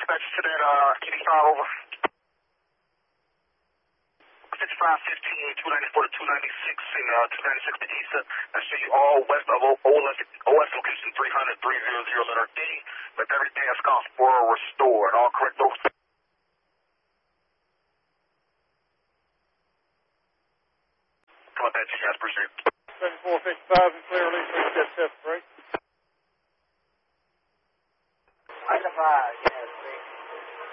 dispatch to that Kitty Star over. 5515, 294 to 296 and 296 to East. I show you all west of OS location 300, 300, letter D. With everything that's gone spoiled restored. All correct those. Come on, that you guys appreciate it. 7455 and clear release, jet 7 break. Identify.